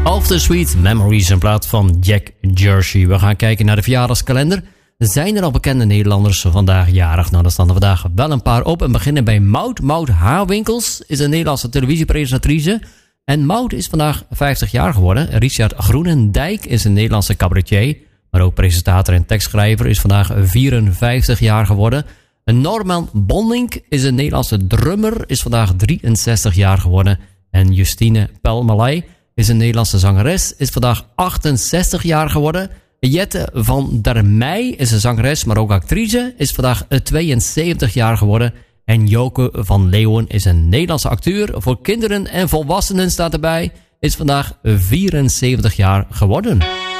Of the Sweet Memories, in plaats van Jack Jersey. We gaan kijken naar de verjaardagskalender. Zijn er al bekende Nederlanders vandaag jarig? Nou, daar staan er vandaag wel een paar op. En beginnen bij Maud. Maud Haarwinkels is een Nederlandse televisiepresentatrice. En Maud is vandaag 50 jaar geworden. Richard Groenendijk is een Nederlandse cabaretier. Maar ook presentator en tekstschrijver is vandaag 54 jaar geworden. Norman Bonning is een Nederlandse drummer. Is vandaag 63 jaar geworden. En Justine Pelmelay is een Nederlandse zangeres. Is vandaag 68 jaar geworden. Jette van der Meij is een zangeres, maar ook actrice. Is vandaag 72 jaar geworden. En Joke van Leeuwen is een Nederlandse acteur. Voor kinderen en volwassenen staat erbij. Is vandaag 74 jaar geworden.